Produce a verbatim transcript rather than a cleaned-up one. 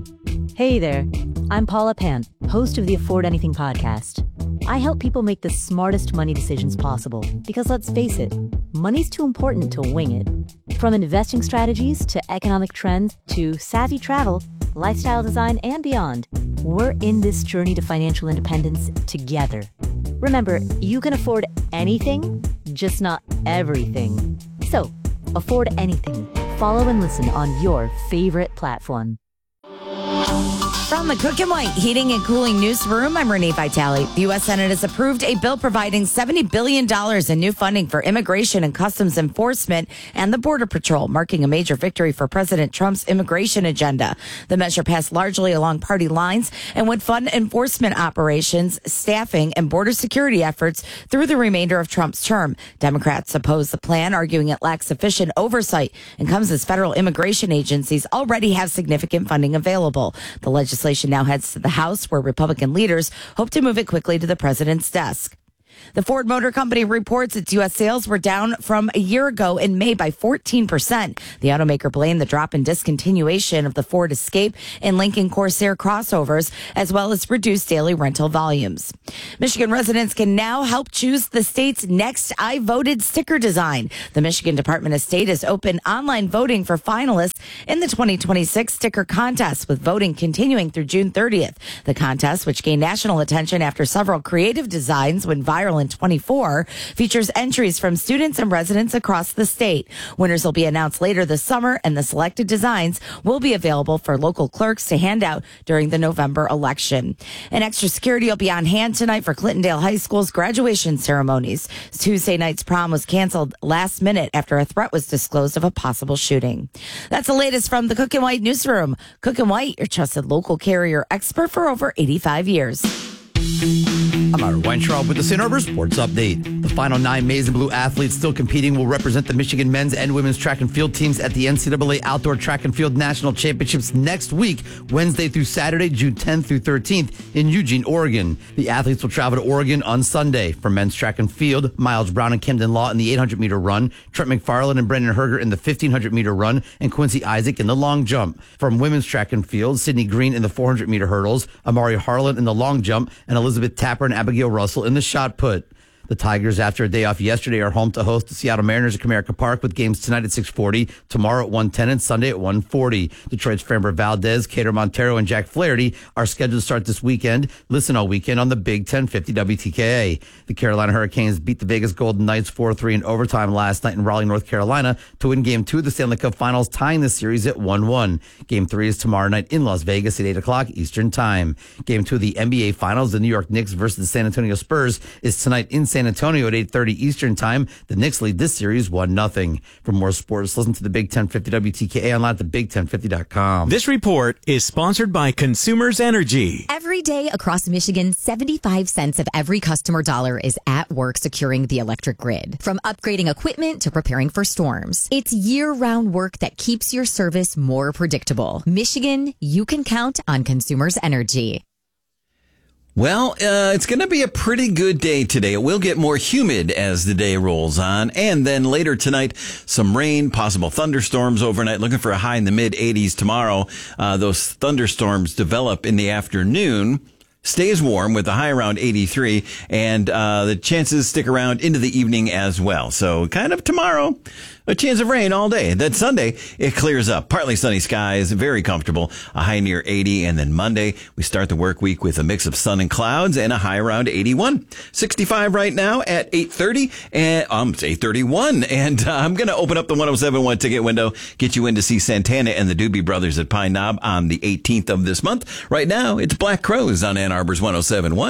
Hey there, I'm Paula Pant, host of the Afford Anything podcast. I help people make the smartest money decisions possible because, let's face it, money's too important to wing it. From investing strategies to economic trends to savvy travel, lifestyle design, and beyond, we're in this journey to financial independence together. Remember, you can afford anything, just not everything. So, afford anything. Follow and listen on your favorite platform. From the Cook and White Heating and Cooling Newsroom, I'm Renee Vitale. The U S Senate has approved a bill providing seventy billion dollars in new funding for immigration and customs enforcement and the Border Patrol, marking a major victory for President Trump's immigration agenda. The measure passed largely along party lines and would fund enforcement operations, staffing, and border security efforts through the remainder of Trump's term. Democrats oppose the plan, arguing it lacks sufficient oversight and comes as federal immigration agencies already have significant funding available. The legislation now heads to the House, where Republican leaders hope to move it quickly to the president's desk. The Ford Motor Company reports its U S sales were down from a year ago in May by fourteen percent. The automaker blamed the drop in discontinuation of the Ford Escape and Lincoln Corsair crossovers, as well as reduced daily rental volumes. Michigan residents can now help choose the state's next I Voted sticker design. The Michigan Department of State has opened online voting for finalists in the twenty twenty-six sticker contest, with voting continuing through June thirtieth. The contest, which gained national attention after several creative designs went viral in twenty-four, features entries from students and residents across the state. Winners will be announced later this summer, and the selected designs will be available for local clerks to hand out during the November election. And extra security will be on hand tonight for Clintondale High School's graduation ceremonies. Tuesday night's prom was canceled last minute after a threat was disclosed of a possible shooting. That's the latest from the Cook and White Newsroom. Cook and White, your trusted local carrier expert for over eighty-five years. I'm Ira Weintraub with the Saint Arbor Sports Update. The final nine Maize and Blue athletes still competing will represent the Michigan men's and women's track and field teams at the N C double A Outdoor Track and Field National Championships next week, Wednesday through Saturday, June tenth through thirteenth in Eugene, Oregon. The athletes will travel to Oregon on Sunday. For men's track and field, Miles Brown and Camden Law in the eight hundred meter run, Trent McFarland and Brendan Herger in the fifteen hundred meter run, and Quincy Isaac in the long jump. From women's track and field, Sydney Green in the four hundred meter hurdles, Amari Harlan in the long jump, and Elizabeth Tapper and Abigail Russell in the shot put. The Tigers, after a day off yesterday, are home to host the Seattle Mariners at Comerica Park with games tonight at six forty, tomorrow at one ten, and Sunday at one forty. Detroit's Framber Valdez, Cater Montero, and Jack Flaherty are scheduled to start this weekend. Listen all weekend on the Big ten fifty W T K A. The Carolina Hurricanes beat the Vegas Golden Knights four three in overtime last night in Raleigh, North Carolina to win Game two of the Stanley Cup Finals, tying the series at one one. Game three is tomorrow night in Las Vegas at eight o'clock Eastern Time. Game two of the N B A Finals, the New York Knicks versus the San Antonio Spurs, is tonight in San Antonio at eight thirty Eastern Time. The Knicks lead this series one nothing. For more sports, listen to the Big ten fifty W T K A online at the big ten fifty dot com. This report is sponsored by Consumers Energy. Every day across Michigan, seventy-five cents of every customer dollar is at work securing the electric grid. From upgrading equipment to preparing for storms, it's year-round work that keeps your service more predictable. Michigan, you can count on Consumers Energy. Well, uh, it's going to be a pretty good day today. It will get more humid as the day rolls on. And then later tonight, some rain, possible thunderstorms overnight. Looking for a high in the mid eighties tomorrow. Uh, those thunderstorms develop in the afternoon. Stays warm with a high around eighty-three, and uh the chances stick around into the evening as well. So kind of tomorrow, a chance of rain all day. Then Sunday, it clears up. Partly sunny skies, very comfortable, a high near eighty. And then Monday, we start the work week with a mix of sun and clouds and a high around eighty-one. sixty-five right now at eight thirty, and um, it's eight thirty-one. And uh, I'm going to open up the one oh seven point one ticket window, get you in to see Santana and the Doobie Brothers at Pine Knob on the eighteenth of this month. Right now, it's Black Crows on Ann Arbor's one oh seven point one.